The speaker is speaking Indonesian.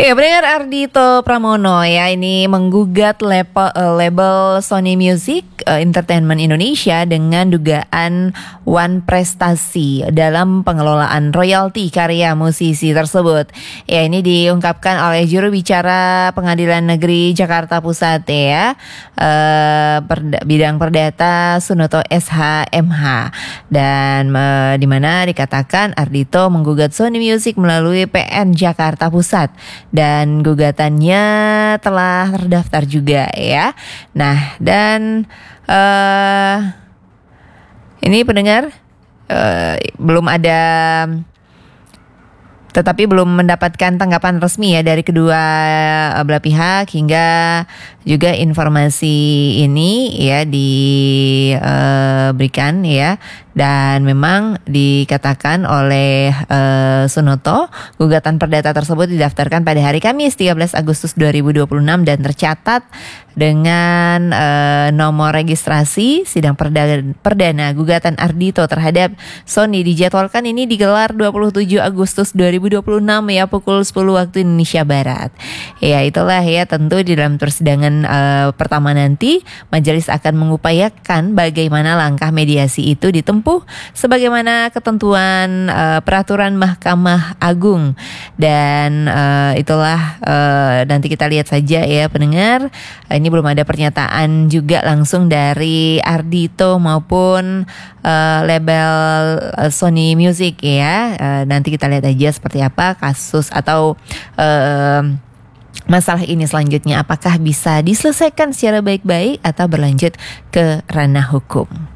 Ya, pendengar Ardhito Pramono ya ini menggugat label Sony Music Entertainment Indonesia dengan dugaan wan prestasi dalam pengelolaan royalti karya musisi tersebut. Ya, ini diungkapkan oleh juru bicara Pengadilan Negeri Jakarta Pusat ya, bidang perdata Sunoto SH.MH, dan di mana dikatakan Ardhito menggugat Sony Music melalui PN Jakarta Pusat. Dan gugatannya telah terdaftar juga ya. Nah, dan ini pendengar belum ada, tetapi belum mendapatkan tanggapan resmi ya dari kedua belah pihak, hingga juga informasi ini ya diberikan ya. Dan memang dikatakan oleh Sunoto, gugatan perdata tersebut didaftarkan pada hari Kamis 13 Agustus 2026 dan tercatat dengan nomor registrasi sidang perdana gugatan Ardhito terhadap Sony dijadwalkan ini digelar 27 Agustus 2026 ya, pukul 10 waktu Indonesia Barat. Ya, itulah ya, tentu di dalam persidangan pertama nanti majelis akan mengupayakan bagaimana langkah mediasi itu ditempuh sebagaimana ketentuan peraturan Mahkamah Agung. Dan itulah nanti kita lihat saja ya pendengar. Ini belum ada pernyataan juga langsung dari Ardhito maupun label Sony Music ya. Nanti kita lihat aja seperti apa kasus atau masalah ini selanjutnya, apakah bisa diselesaikan secara baik-baik atau berlanjut ke ranah hukum.